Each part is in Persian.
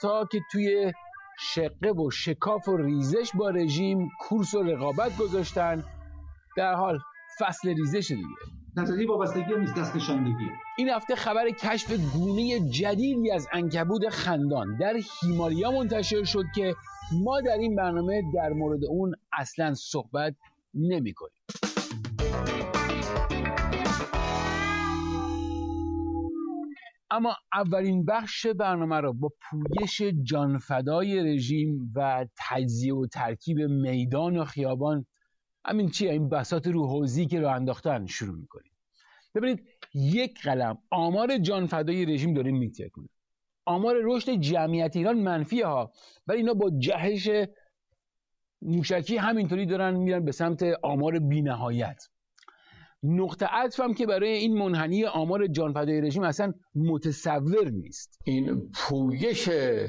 تا که توی شقه و شکاف و ریزش با رژیم کورس و رقابت گذاشتن. در حال فصل ریزش دیگه. نتیجه وابستگی نیست، دست نشاندگی. این هفته خبر کشف گونه جدیدی از عنکبوت خندان در هیمالیا منتشر شد که ما در این برنامه در مورد اون اصلا صحبت نمی‌کنیم. اما اولین بخش برنامه رو با پویش جانفدای رژیم و تجزیه و ترکیب میدان و خیابان، همین چیه این بساط رو حوضی که راه انداختن، شروع میکنیم. ببینید، یک قلم آمار جانفدای رژیم داریم میترکونه. آمار رشد جمعیت ایران منفیه ها، ولی اینا با جهش موشکی همینطوری دارن میرن به سمت آمار بی‌نهایت. نقطه عطف هم که برای این منحنی آمار جانفدای رژیم اصلا متصور نیست. این پویش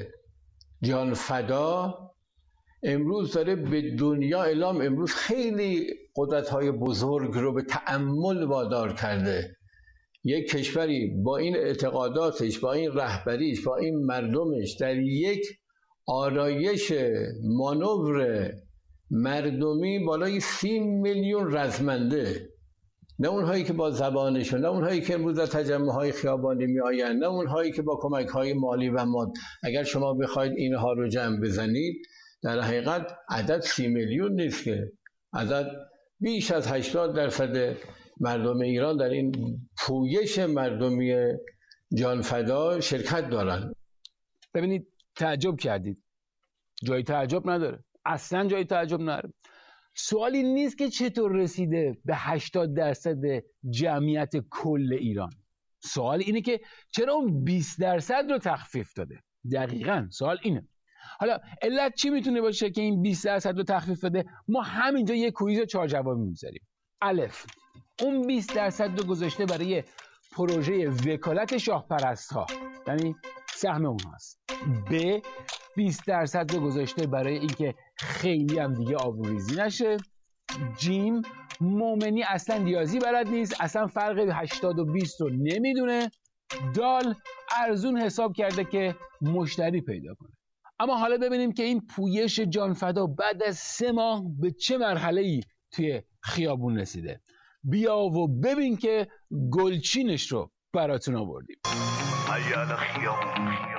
جانفدا امروز داره به دنیا اعلام، امروز خیلی قدرت‌های بزرگ رو به تأمل وادار کرده. یک کشوری با این اعتقاداتش، با این رهبریش، با این مردمش در یک آرایش مانور مردمی بالای 30 میلیون رزمنده، نه اونهایی که با زبانشون، نه اونهایی که امروز در تجمع‌های خیابانی میآیند، نه اونهایی که با کمک‌های مالی و ماد. اگر شما بخواید اینها رو جمع بزنید، در حقیقت عدد 30 میلیون نیست که عدد بیش از 80% مردم ایران در این پویش مردمی جانفدا شرکت دارند. ببینید، تعجب کردید، جای تعجب نداره، اصلا جای تعجب نداره. سوالی نیست که چطور رسیده به 80% جمعیت کل ایران. سوال اینه که چرا اون 20% رو تخفیف داده. دقیقاً سوال اینه. حالا علت چی میتونه باشه که این 20% رو تخفیف بده؟ ما همینجا یه کویز 4 جوابی میذاریم. الف، اون 20% رو گذاشته برای پروژه وکالت شاه پرست ها، یعنی سهم اونهاست. ب، 20% رو گذاشته برای اینکه خیلی هم دیگه آبروریزی نشه. جیم، مومنی اصلا ریاضی بلد نیست، اصلا فرق 80 و 20 رو نمیدونه. دال، ارزون حساب کرده که مشتری پیدا کنه. اما حالا ببینیم که این پویش جانفدا بعد از 3 ماه به چه مرحله‌ای توی خیابون رسیده. بیا و ببین که گلچینش رو براتون آوردیم. خیابون